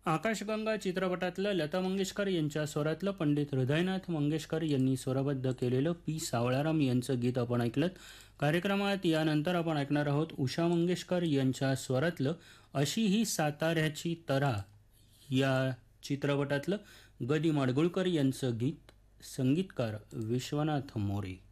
आकाशगंगा चित्रपटातलं लता मंगेशकर यांच्या स्वरातलं पंडित हृदयनाथ मंगेशकर यांनी स्वरबद्ध केलेलं पी सावळाराम यांचं गीत आपण ऐकलं. कार्यक्रमात यानंतर आपण ऐकणार आहोत उषा मंगेशकर यांच्या स्वरातलं अशी ही साताऱ्याची तरा या चित्रपटातलं गदी माडगुळकर यांचं गीत, संगीतकार विश्वनाथ मोरे.